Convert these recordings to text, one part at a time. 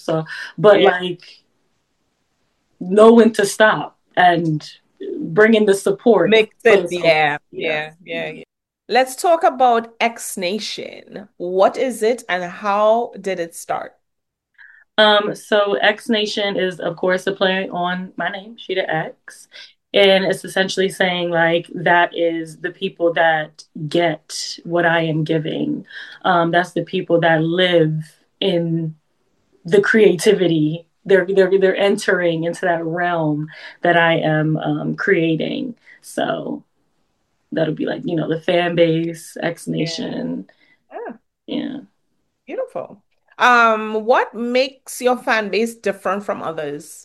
So, but Yeah. like know when to stop and bring in the support Makes for it. the support. Yeah. Yeah. Yeah. Yeah. Yeah. Let's talk about X Nation. What is it and how did it start? So X Nation is, of course, a play on my name, Sheeta X. And it's essentially saying like that is the people that get what I am giving. That's the people that live in the creativity. They're entering into that realm that I am creating. So that'll be like, the fan base, X Yeah. Nation. Ah, Yeah. beautiful. What makes your fan base different from others?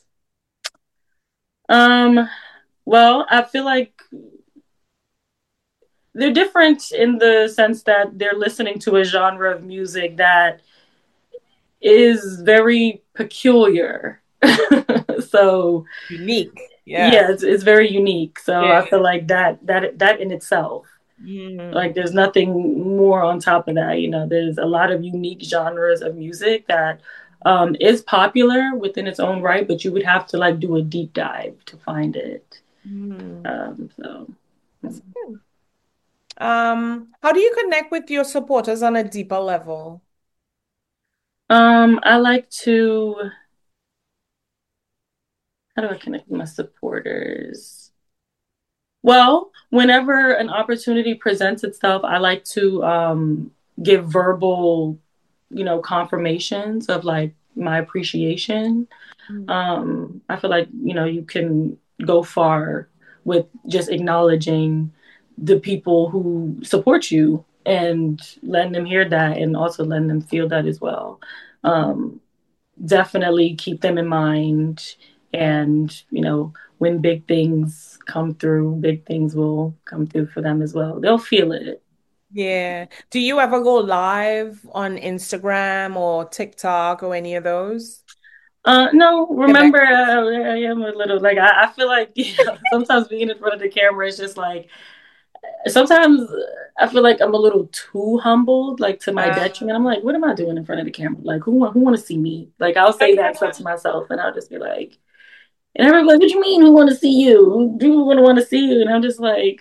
Um, well, I feel like they're different in the sense that they're listening to a genre of music that is very peculiar. So Unique. Yeah. yeah, it's very unique. So Yeah. I feel like that in itself, like Mm. there's nothing more on top of that. There's a lot of unique genres of music that is popular within its own right, but you would have to like do a deep dive to find it. Mm. So That's good. How do you connect with your supporters on a deeper level? I like to how do I connect with my supporters? Well, whenever an opportunity presents itself, I like to give verbal, confirmations of like my appreciation. Mm. I feel like, you can go far with just acknowledging the people who support you and letting them hear that and also letting them feel that as well. Um, Definitely keep them in mind. Yeah. And, when big things come through, big things will come through for them as well. They'll feel it. Yeah. Do you ever go live on Instagram or TikTok or any of those? No, remember, Connect. I am a little like, I feel like, sometimes being in front of the camera is just like, sometimes I feel like I'm a little too humbled, like to my detriment. I'm like, what am I doing in front of the camera? Like, who want to see me? Like, I'll say that stuff to myself, and I'll just be like, and everybody's like, what you mean? Who want to see you? Who do want to see you? And I'm just like,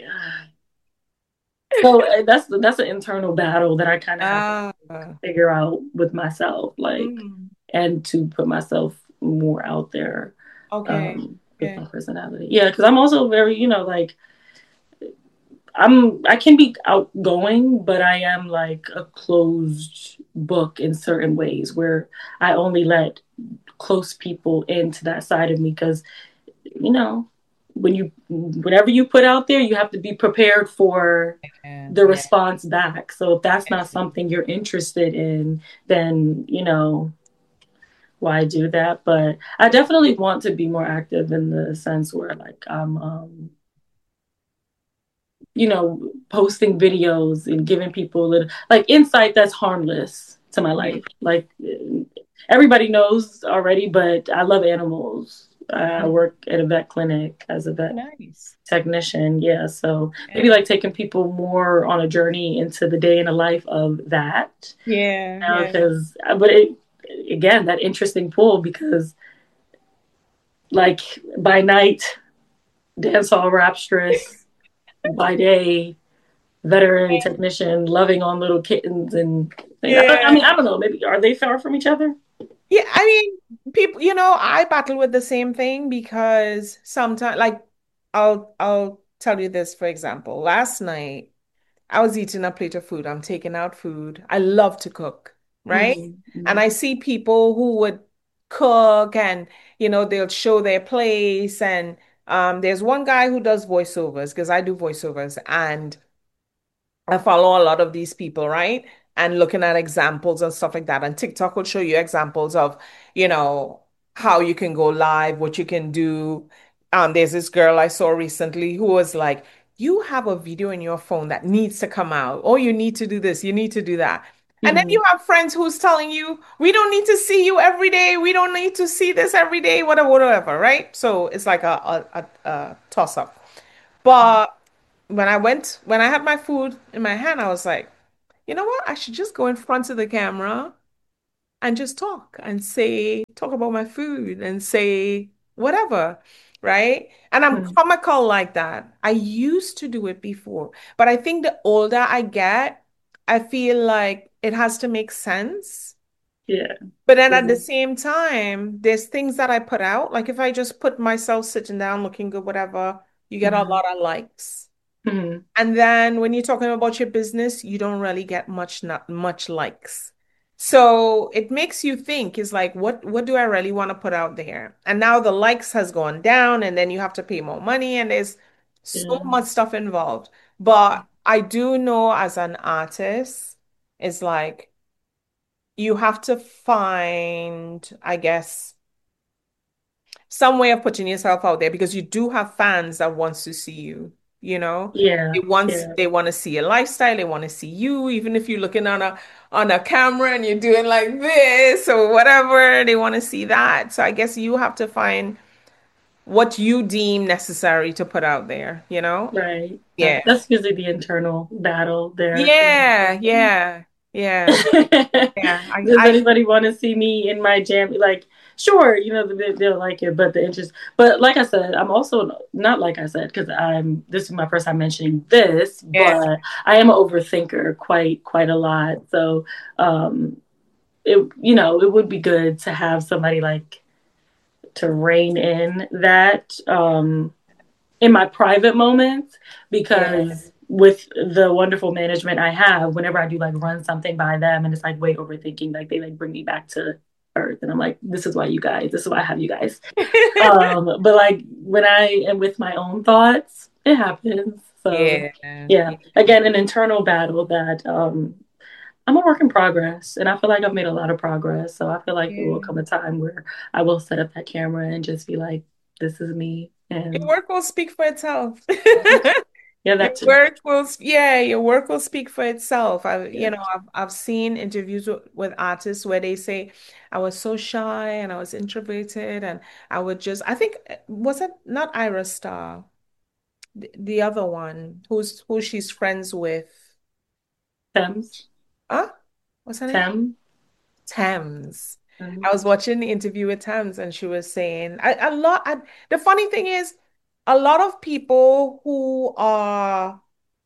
so that's an internal battle that I kind of have to Ah, figure out with myself, like, mm, and to put myself more out there okay. with Yeah. my personality. Yeah, because I'm also very, like I can be outgoing, but I am like a closed book in certain ways where I only let close people into that side of me because you know whenever you put out there, you have to be prepared for Yeah. the Yeah. response back. So if that's not something you're interested in, then why do that? But I definitely want to be more active in the sense where like I'm posting videos and giving people a little like insight that's harmless to my Yeah. life. Like everybody knows already, but I love animals. I Mm. work at a vet clinic as a Oh, vet nice. technician. Yeah. So maybe Yeah. like taking people more on a journey into the day in the life of that. Yeah. Yeah. Because, but it, again, that interesting pull because like by night, dancehall rapstress, by day, veterinary technician loving on little kittens and things. I Yeah. mean, I don't know. Maybe are they far from each other? Yeah, I mean, people, I battle with the same thing because sometimes like I'll tell you this, for example. Last night I was eating a plate of food. I'm taking out food. I love to cook, right? And Mm-hmm. I see people who would cook and they'll show their place and there's one guy who does voiceovers because I do voiceovers and I follow a lot of these people, right? And looking at examples and stuff like that. And TikTok will show you examples of, you know, how you can go live, what you can do. There's this girl I saw recently who was like, you have a video in your phone that needs to come out. Oh, you need to do this, you need to do that. And then Mm-hmm. you have friends who's telling you, we don't need to see you every day. We don't need to see this every day, whatever, whatever, right? So it's like a toss up. But when I had my food in my hand, I was like, you know what? I should just go in front of the camera and just talk and say, talk about my food and say whatever, right? And I'm Mm. comical like that. I used to do it before, but I think the older I get, I feel like it has to make sense. Yeah. But then at the Mhm. same time, there's things that I put out. Like if I just put myself sitting down looking good, whatever, you get a Mhm. lot of likes. Mhm. And then when you're talking about your business, you don't really get much, not much likes. So it makes you think, is like, what do I really want to put out there? And now the likes has gone down, and then you have to pay more money, and there's so Yeah. much stuff involved. But I do know as an artist, it's like you have to find, I guess, some way of putting yourself out there because you do have fans that wants to see you, you know. Yeah. Yeah. They want to see your lifestyle, they want to see you, even if you're looking on a camera and you're doing like this or whatever, they want to see that. So I guess you have to find what you deem necessary to put out there, you know? Right. Yeah. That's usually the internal battle there. Yeah, yeah, yeah, yeah. Does anybody want to see me in my jam? Like, sure, they'll like it, but the interest. But like I said, I'm also not like I said because This is my first time mentioning this, yeah, but I am an overthinker quite a lot. So, um, it would be good to have somebody like to rein in that. In my private moments yeah. because with the wonderful management I have, whenever I do like run something by them and it's like way overthinking, like they like bring me back to earth and I'm like, this is why I have you guys. But like when I am with my own thoughts, it happens. So Yeah, yeah, yeah, again, an internal battle that I'm a work in progress and I feel like I've made a lot of progress. So I feel like it will yeah. come a time where I will set up that camera and just be like, this is me. Your And work will speak for itself. yeah, Your that too. work will, yeah, your work will speak for itself. Yeah. I've seen interviews with artists where they say, I was so shy and I was introverted and I would just, I think, was it not Ira Star, the other one who she's friends with? Thames. Huh? What's her name? Thames. Thames. I Thames. was watching the interview with Thames and she was saying the funny thing is a lot of people who are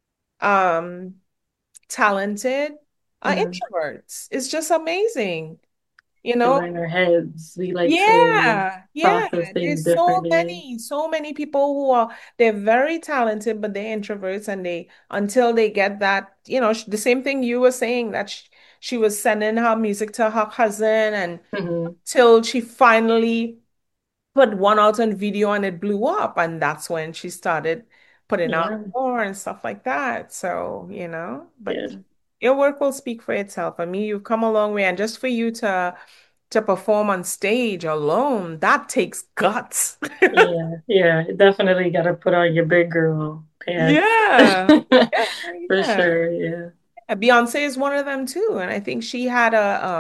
um talented are Mm-hmm. introverts. It's just amazing, you Because know? in our heads, we like to Yeah, yeah. process things There's so differently. many, so many people who are they're very talented, but they're introverts, and they until they get that, the same thing you were saying that she was sending her music to her cousin, and Mm-hmm. till she finally put one out on video and it blew up, and that's when she started putting out Yeah. more and stuff like that. So, but Yeah. your work will speak for itself. I mean, you've come a long way, and just for you to perform on stage alone, that takes guts. Yeah. Yeah. Definitely got to put on your big girl pants. Yeah. Yeah, For yeah. sure. Yeah. Beyonce is one of them too, and I think she had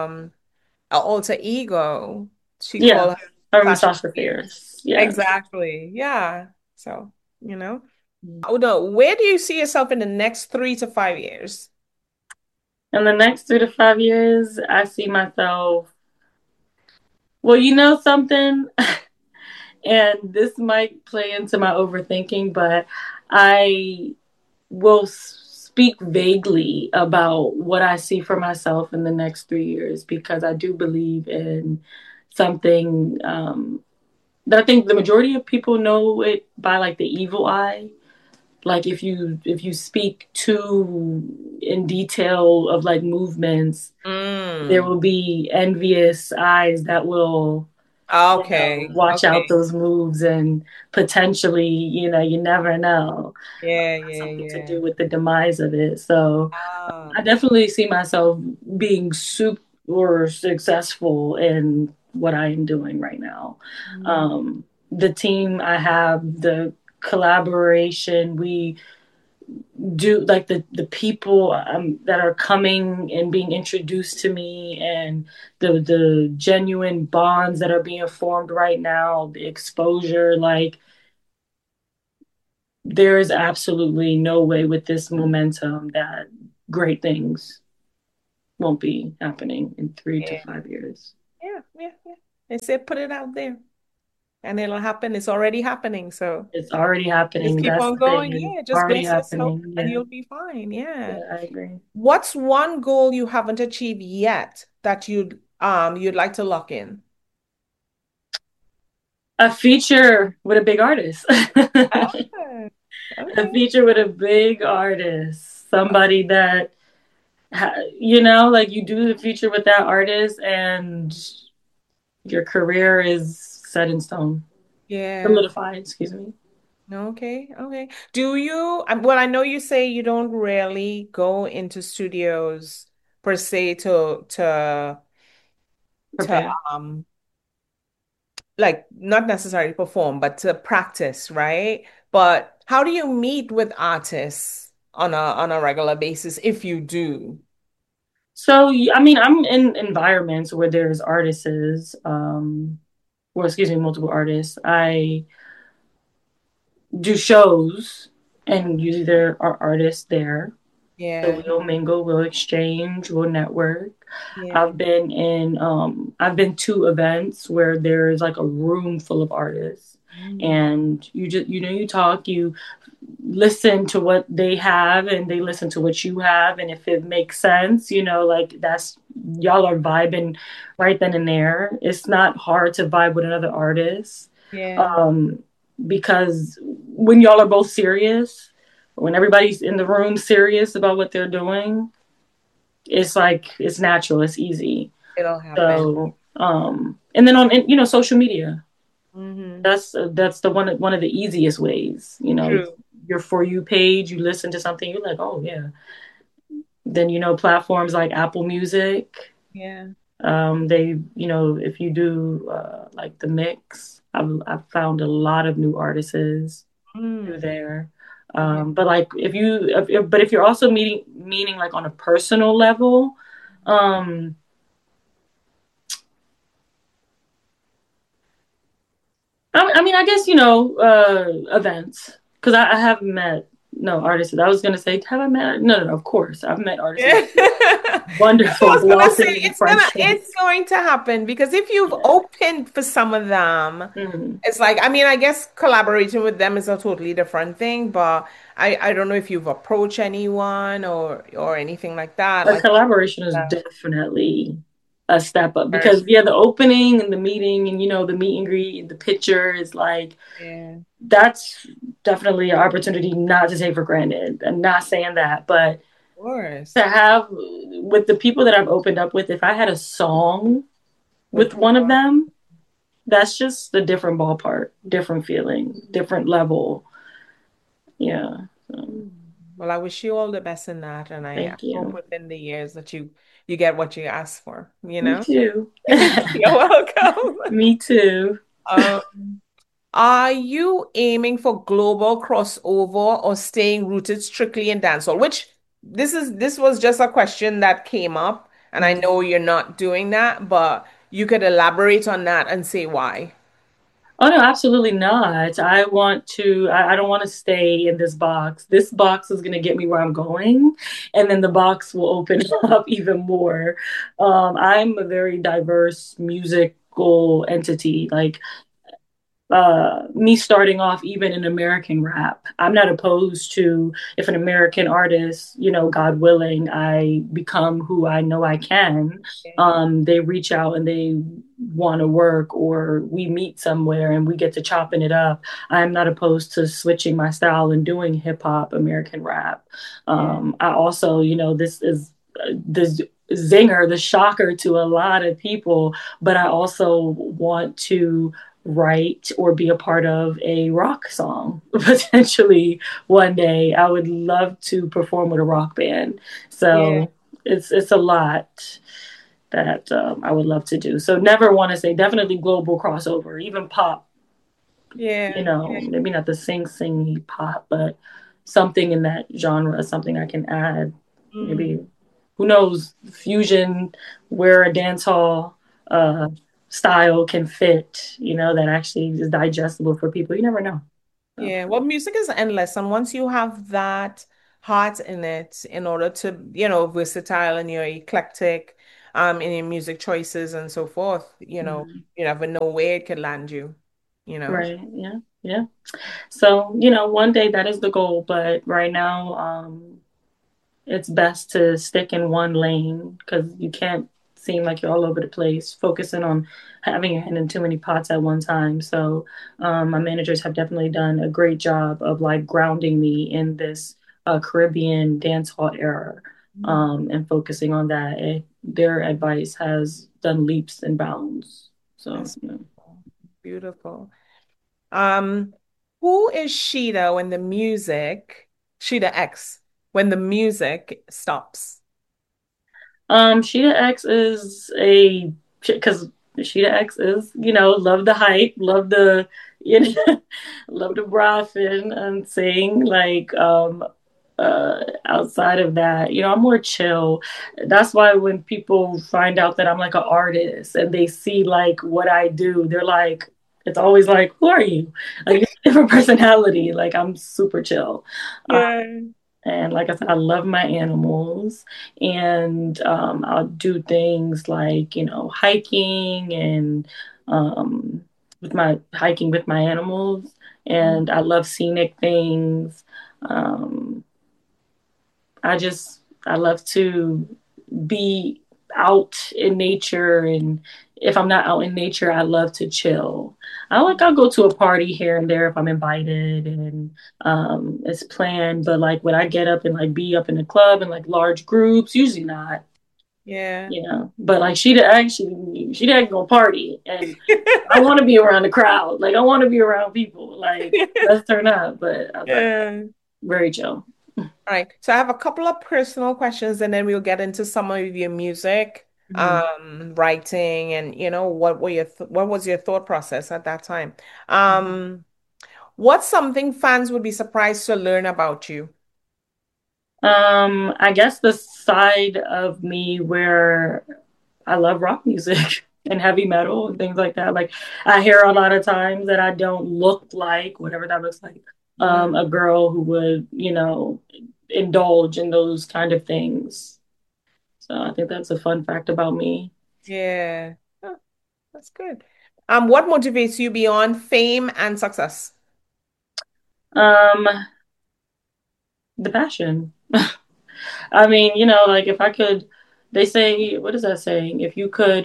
a alter ego. She Yeah. called her Sasha Sasha Fierce. Fierce. Yeah. Exactly. Yeah. So, you know. Oh no, where do you see yourself in the next 3 to 5 years? In the next 3 to 5 years, I see myself. Well, you know something? And this might play into my overthinking, but I will speak vaguely about what I see for myself in the next 3 years because I do believe in something that I think the majority of people know it by like the evil eye. Like if you speak too in detail of like movements, there Mm. will be envious eyes that will Okay. watch out Okay. those moves and potentially, you never know. Yeah, That's yeah, something to yeah. do with the demise of it. So Ah. I definitely see myself being super successful in what I am doing right now. Mm. The team I have, the collaboration we do, like the people that are coming and being introduced to me, and the genuine bonds that are being formed right now, the exposure, like there is absolutely no way with this momentum that great things won't be happening in 3 to 5 years. Yeah, yeah, yeah. They said put it out there and it'll happen. It's already happening. So It's already just happening. keep That's on the thing. going. It's Yeah, just already bless yourself happening. and Yeah. you'll be fine. Yeah. Yeah, I agree. What's one goal you haven't achieved yet that you'd like to lock in? A feature with a big artist. Oh, A okay. feature with a big artist. Somebody that, like you do the feature with that artist and your career is set in stone, Yeah. solidified, excuse me. Okay. Okay. Do you, well, I know you say you don't really go into studios per se to Prepare. like not necessarily perform, but to practice, right? But how do you meet with artists on a regular basis if you do? So, I mean, I'm in environments where there's artists, or excuse me, multiple artists. I do shows, and usually there are artists there. So Yeah. we'll mingle, we'll exchange, we'll network. Yeah. I've been to events where there's like a room full of artists, Mm. and you talk, you listen to what they have and they listen to what you have, and if it makes sense, like that's y'all are vibing right then and there. It's not hard to vibe with another artist. Yeah. Um because when y'all are both serious, when everybody's in the room serious about what they're doing, it's like it's natural, it's easy. It'll happen. So and then on social media, Hmm. that's the one of the easiest ways. True. Your For You page, you listen to something, you're like, oh yeah. Then platforms like Apple Music, Yeah. if you do like the mix, I've found a lot of new artists through Mm. there. Yeah. But like if you're also meaning like on a personal level, um, I mean, I guess events, because I have met no artists. I was gonna say, have I met? No, no, no. Of course, I've met artists. Yeah. That's what I Wonderful, was gonna say. blossoming It's friendships. going to happen because if you've Yeah. opened for some of them, Mm. it's like, I mean, I guess collaborating with them is a totally different thing, but I don't know if you've approached anyone or anything like that. A Like, collaboration is uh, definitely a step up, or- because yeah, the opening and the meeting and the meet and greet and the picture is like yeah, that's definitely an opportunity not to take for granted. I'm not saying that, but of to course. have with the people that I've opened up with, if I had a song With with one of them, that's just a different ballpark, different feeling, different level. Yeah. So, Mm. Well, I wish you all the best in that, and I thank hope you. within the years that you get what you ask for, you Me know? too. You're welcome. Me too. Um, are you aiming for global crossover or staying rooted strictly in dancehall? Which this was just a question that came up, and I know you're not doing that, but you could elaborate on that and say why. Oh no, absolutely not. I don't want to stay in this box. This box is going to get me where I'm going, and then the box will open up even more. I'm a very diverse musical entity. Like me starting off even in American rap. I'm not opposed to if an American artist, God willing, I become who I know I can. Yeah, They reach out and they want to work, or we meet somewhere and we get to chopping it up. I'm not opposed to switching my style and doing hip hop, American rap. yeah, I also, this is the zinger, the shocker to a lot of people, but I also want to write or be a part of a rock song potentially one day. I would love to perform with a rock band. yeah, So it's a lot that I would love to do. So never want to say definitely global crossover, even pop. yeah, yeah. Maybe not the sing pop, but something in that genre, something I can add. Mm. Maybe who knows, fusion where a dance hall uh, style can fit, that actually is digestible for people. You never know. So, Yeah, well, music is endless, and once you have that heart in it in order to, versatile and you're eclectic in your music choices and so forth. Mhm. You never know where it could land you, you know? Right. Yeah. Yeah. So, one day that is the goal, but right now, it's best to stick in one lane because you can't seem like you're all over the place, focusing on having your hand in too many pots at one time. So, my managers have definitely done a great job of like grounding me in this Caribbean dance hall era, Mm. and focusing on that. Their advice has done leaps and bounds. So, That's yeah. beautiful. Um, who is Sheeta when Sheeta X, when the music stops? Sheeta X is because Sheeta X is, love the hype, love the, love the brothing and sing. Like, outside of that, I'm more chill. That's why when people find out that I'm like an artist and they see like what I do, they're like, it's always like, who are you? Like, different personality. Like, I'm super chill. Yeah. And like I said, I love my animals, and I'll do things like, hiking and with my hiking with my animals, and I love scenic things. Um, I love to be out in nature, and if I'm not out in nature, I love to chill. I'll go to a party here and there if I'm invited and it's planned, but like would I get up and like be up in the club in like large groups? Usually not, Yeah. But like she ain't gonna party, and I want to be around the crowd. Like I want to be around people. Like let's turn up, but outside Yeah. very chill. All right. So I have a couple of personal questions and then we'll get into some of your music, Mhm. writing and what was your thought process at that time? What's something fans would be surprised to learn about you? I guess the side of me where I love rock music and heavy metal and things like that. Like I hear a lot of times that I don't look like whatever that looks like, Mm, a girl who would, indulge in those kind of things. So I think that's a fun fact about me. yeah. Oh, that's good. What motivates you beyond fame and success? Um, the passion. I mean, like if I could, they say, what is that saying? If you could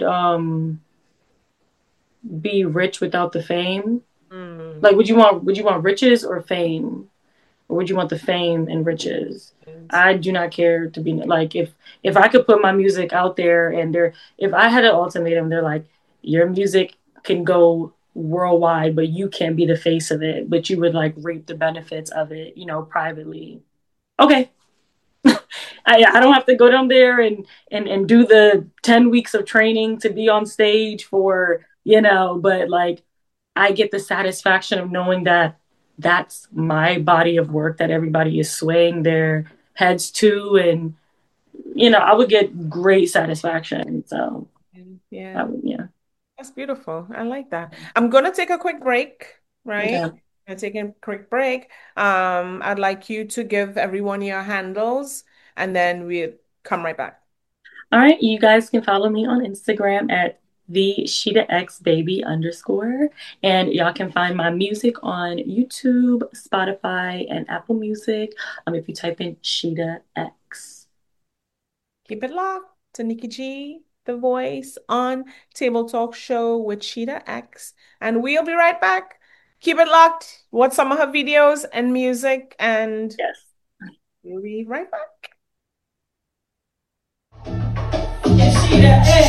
be rich without the fame, Mm, like would you want riches or fame? Or would you want the fame and riches? yes. I do not care to be like if I could put my music out there and if I had an ultimatum, they're like, your music can go worldwide, but you can't be the face of it, but you would like reap the benefits of it, privately. Okay. I don't have to go down there and do the 10 weeks of training to be on stage for, but like I get the satisfaction of knowing that that's my body of work that everybody is swaying their heads to. And, I would get great satisfaction. So I Yeah. would, yeah. That's beautiful. I like that. I'm gonna take a quick break, right? Okay. I'm taking a quick break. I'd like you to give everyone your handles and then we'll come right back. All right. You guys can follow me on Instagram at the Sheeta X baby underscore. And y'all can find my music on YouTube, Spotify, and Apple Music. If you type in Sheeta X. Keep it locked to Nikki G, the voice on Table Talk Show with Sheeta X. And we'll be right back. Keep it locked. Watch some of her videos and music, and Yes. we'll be right back.